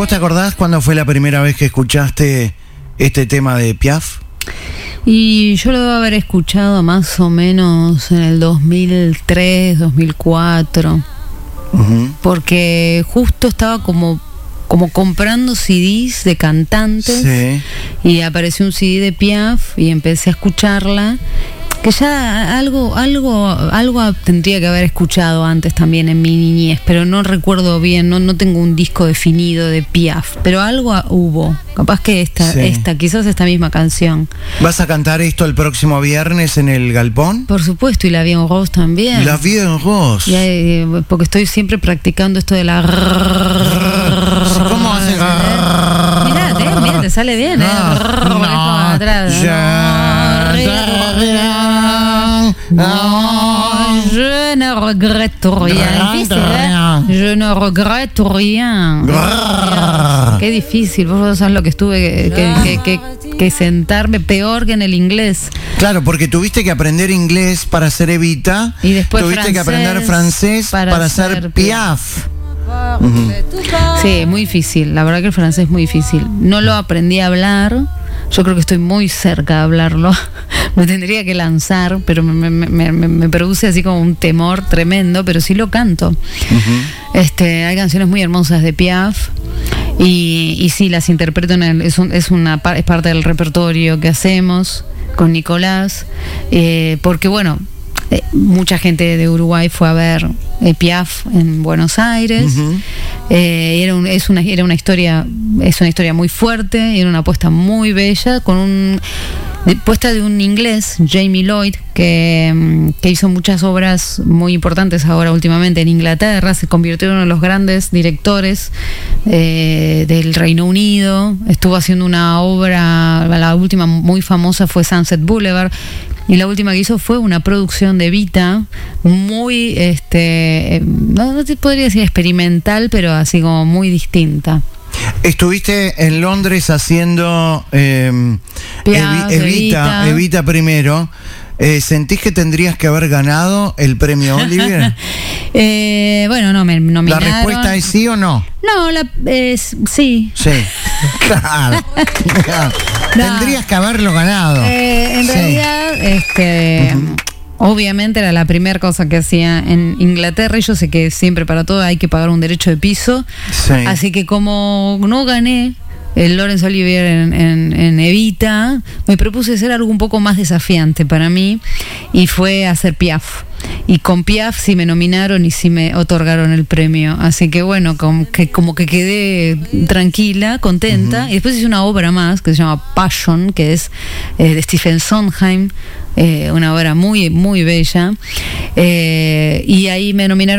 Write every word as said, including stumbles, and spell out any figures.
¿Vos te acordás cuándo fue la primera vez que escuchaste este tema de Piaf? Y yo lo debo haber escuchado más o menos en el dos mil tres, dos mil cuatro, uh-huh. Porque justo estaba como, como comprando C Ds de cantantes, sí. Y apareció un C D de Piaf y empecé a escucharla. Que ya algo, algo, algo tendría que haber escuchado antes también en mi niñez, pero no recuerdo bien, no, no tengo un disco definido de Piaf, pero algo hubo. Capaz que esta, sí. esta, quizás esta misma canción. ¿Vas a cantar esto el próximo viernes en el Galpón? Por supuesto, y La Vie en Rose también. La Vie en Rose. Y hay, porque estoy siempre practicando esto de la... ¿Cómo haces? Mirá, te, mirá, te sale bien, ¿eh? No, no, atrás. Ya, no, je ne regrette rien. Difícil, ¿eh? Je ne regrette rien. Qué difícil. Vos sabés lo que estuve que, que, que, que sentarme peor que en el inglés. Claro, porque tuviste que aprender inglés para ser Evita. Y después tuviste francés, que aprender francés para, para ser, ser Piaf. Uh-huh. Sí, muy difícil. La verdad que el francés es muy difícil. No lo aprendí a hablar. Yo creo que estoy muy cerca de hablarlo. Me tendría que lanzar, pero me, me, me, me produce así como un temor tremendo, pero sí lo canto. Uh-huh. Este, hay canciones muy hermosas de Piaf y, y sí, las interpreto en el, es, un, es, una, es parte del repertorio que hacemos con Nicolás, eh, porque bueno, eh, mucha gente de Uruguay fue a ver eh, Piaf en Buenos Aires. Uh-huh. Eh, era, un, es una, era una historia, es una historia muy fuerte, era una apuesta muy bella, con un de, puesta de un inglés, Jamie Lloyd, que, que hizo muchas obras muy importantes ahora últimamente en Inglaterra, se convirtió en uno de los grandes directores eh, del Reino Unido, estuvo haciendo una obra, la última muy famosa fue Sunset Boulevard, y la última que hizo fue una producción de Evita muy, este, no, no te podría decir experimental, pero así como muy distinta. Estuviste en Londres haciendo eh, Piaf, Evi, Evita, Evita primero. Eh, ¿Sentís que tendrías que haber ganado el premio Olivier? eh, bueno, no, me nominaron. ¿La respuesta es sí o no? No, la, eh, sí. Sí, claro. No. Tendrías que haberlo ganado. Eh, en sí. realidad, este... Uh-huh. Obviamente era la primera cosa que hacía en Inglaterra y yo sé que siempre para todo hay que pagar un derecho de piso. Sí. Así que como no gané el Laurence Olivier en, en, en Evita, me propuse hacer algo un poco más desafiante para mí y fue hacer Piaf. Y con Piaf sí me nominaron y sí me otorgaron el premio. Así que bueno, como que, como que quedé tranquila, contenta. Uh-huh. Y después hice una obra más que se llama Passion, que es eh, de Stephen Sondheim, eh, una obra muy, muy bella. Eh, y ahí me nominaron